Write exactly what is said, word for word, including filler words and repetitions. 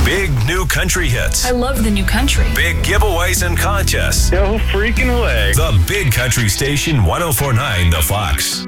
Big new country hits. I love the new country. Big giveaways and contests. Go freaking away. The Big Country Station, one oh four point nine The Fox.